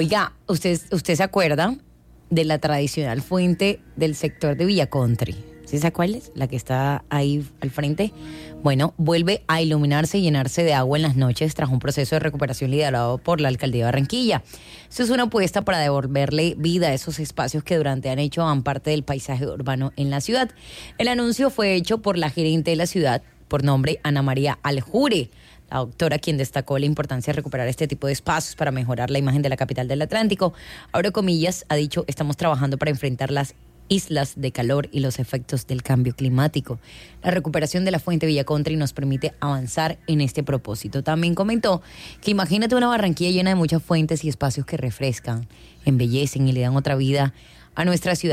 Oiga, ¿usted se acuerda de la tradicional fuente del sector de Villa Country? ¿Sí sabe cuál es? La que está ahí al frente. Bueno, vuelve a iluminarse y llenarse de agua en las noches tras un proceso de recuperación liderado por la Alcaldía de Barranquilla. Esto es una apuesta para devolverle vida a esos espacios que durante han hecho parte del paisaje urbano en la ciudad. El anuncio fue hecho por la gerente de la ciudad, por nombre Ana María Aljure, la doctora, quien destacó la importancia de recuperar este tipo de espacios para mejorar la imagen de la capital del Atlántico. Abro comillas, ha dicho, estamos trabajando para enfrentar las islas de calor y los efectos del cambio climático. La recuperación de la fuente Villa Country nos permite avanzar en este propósito. También comentó que imagínate una Barranquilla llena de muchas fuentes y espacios que refrescan, embellecen y le dan otra vida a nuestra ciudad.